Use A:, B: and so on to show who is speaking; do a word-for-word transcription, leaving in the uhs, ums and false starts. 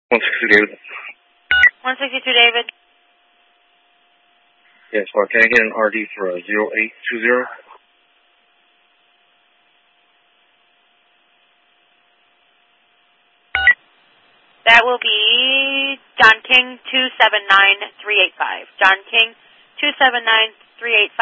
A: one sixty-two David.
B: one sixty-two David.
A: Yes, well, can I get an R D for a zero eight two zero?
B: That will be John King two seven nine three eight five. John King two seven nine three eight five.